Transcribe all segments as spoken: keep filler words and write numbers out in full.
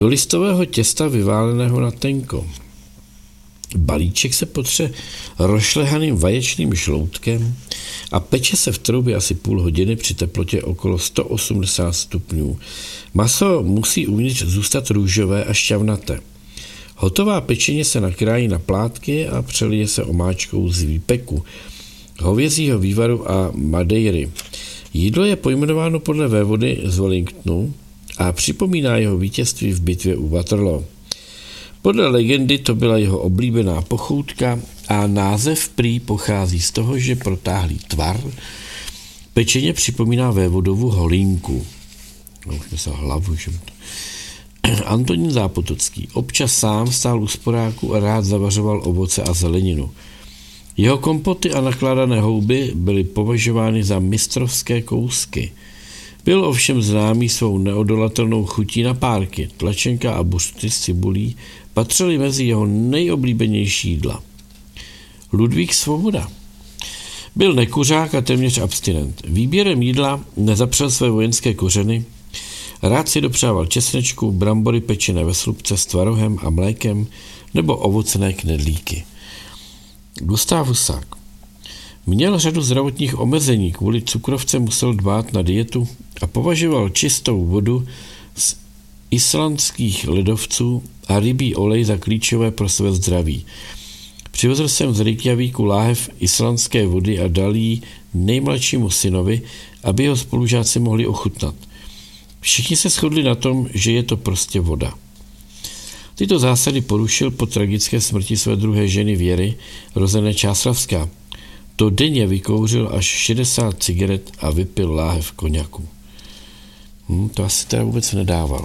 Do listového těsta vyváleného na tenko. Balíček se potře rozšlehaným vaječným žloutkem a peče se v troubě asi půl hodiny při teplotě okolo sto osmdesát stupňů. Maso musí uvnitř zůstat růžové a šťavnaté. Hotová pečeně se nakrájí na plátky a přelije se omáčkou z výpeku, hovězího vývaru a madeiry. Jídlo je pojmenováno podle vévody z Wellingtonu a připomíná jeho vítězství v bitvě u Waterloo. Podle legendy to byla jeho oblíbená pochoutka a název prý pochází z toho, že protáhlý tvar pečeně připomíná vévodovu holinku. No, už myslel hlavu, že to... Antonín Zápotocký občas sám stál u sporáku a rád zavařoval ovoce a zeleninu. Jeho kompoty a nakládané houby byly považovány za mistrovské kousky. Byl ovšem známý svou neodolatelnou chutí na párky. Tlačenka a buřty s cibulí patřily mezi jeho nejoblíbenější jídla. Ludvík Svoboda byl nekuřák a téměř abstinent. Výběrem jídla nezapřel své vojenské kořeny. Rád si dopřával česnečku, brambory pečené ve slupce s tvarohem a mlékem nebo ovocné knedlíky. Gustav Husák měl řadu zdravotních omezení, kvůli cukrovce musel dbát na dietu a považoval čistou vodu z islandských ledovců a rybí olej za klíčové pro své zdraví. Přivozil jsem z Reykjavíku láhev islandské vody a dal ji nejmladšímu synovi, aby jeho spolužáci mohli ochutnat. Všichni se shodli na tom, že je to prostě voda. Tyto zásady porušil po tragické smrti své druhé ženy Věry, rozené Čáslavská. To denně vykouřil až šedesát cigaret a vypil láhev koněku. Hm, to asi teda vůbec nedával.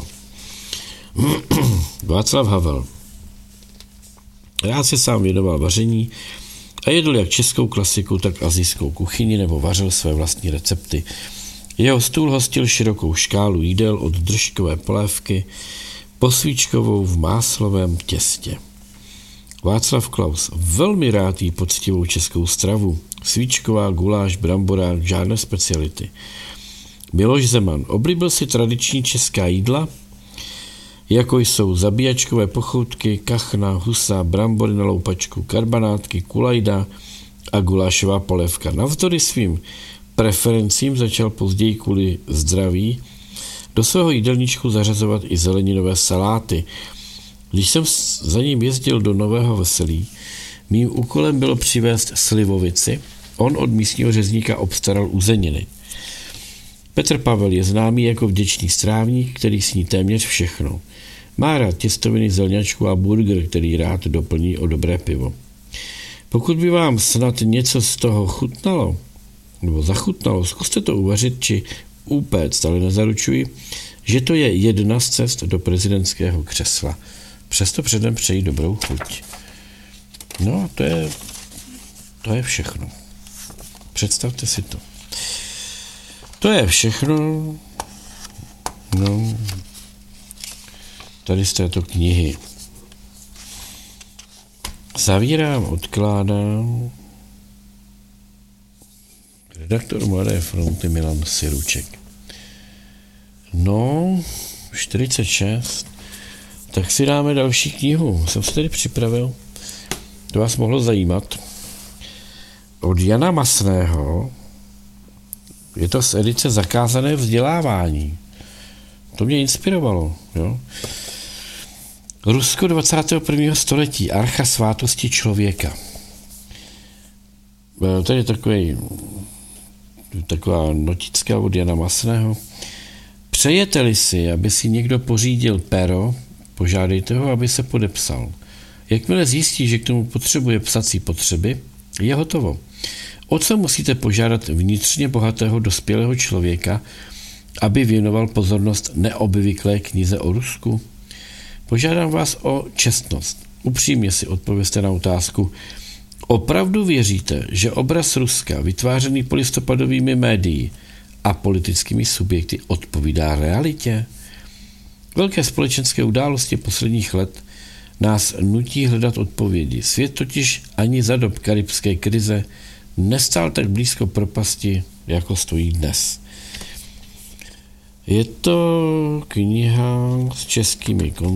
Václav Havel. Rád se sám věnoval vaření a jedl jak českou klasiku, tak asijskou kuchyni nebo vařil své vlastní recepty. Jeho stůl hostil širokou škálu jídel od držkové polévky po svíčkovou v máslovém těstě. Václav Klaus velmi rád jí poctivou českou stravu. Svíčková, guláš, bramborák, žádné speciality. Miloš Zeman oblíbil si tradiční česká jídla, jako jsou zabíjačkové pochoutky, kachna, husa, brambory na loupačku, karbanátky, kulajda a gulášová polévka. Navzdory svým preferencím začal později kvůli zdraví do svého jídelníčku zařazovat i zeleninové saláty. Když jsem za ním jezdil do Nového Veselí, mým úkolem bylo přivést slivovici, on od místního řezníka obstaral uzeniny. Petr Pavel je známý jako vděčný strávník, který sní téměř všechno. Má rád těstoviny, zelňačku a burger, který rád doplní o dobré pivo. Pokud by vám snad něco z toho chutnalo, nebo zachutnalo, zkuste to uvařit či upéct, ale nezaručuji, že to je jedna z cest do prezidentského křesla. Přesto předem přeji dobrou chuť. No a to je, to je všechno. Představte si to. To je všechno. No, tady z této knihy. Zavírám, odkládám. Redaktor Mladé fronty Milan Siruček. No, čtyřicet šest. Tak si dáme další knihu. Jsem se tady připravil. To vás mohlo zajímat. Od Jana Masného. Je to z edice Zakázané vzdělávání. To mě inspirovalo. Jo? Rusko dvacátého prvního století. Archa svátosti člověka. Tady je takový, taková notická od Jana Masného. Přejete-li si, aby si někdo pořídil pero, požádejte ho, aby se podepsal. Jakmile zjistí, že k tomu potřebuje psací potřeby, je hotovo. O co musíte požádat vnitřně bohatého dospělého člověka, aby věnoval pozornost neobvyklé knize o Rusku? Požádám vás o čestnost. Upřímně si odpovězte na otázku. Opravdu věříte, že obraz Ruska, vytvářený polistopadovými médii a politickými subjekty, odpovídá realitě? Velké společenské události posledních let nás nutí hledat odpovědi. Svět totiž ani za dob karibské krize nestál tak blízko propasti, jako stojí dnes. Je to kniha s českými